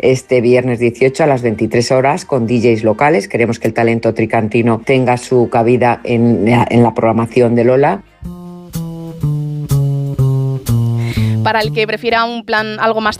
este viernes 18 a las 23 horas con DJs locales. Queremos que el talento tricantino tenga su cabida en la programación de Lola. Para el que prefiera un plan algo más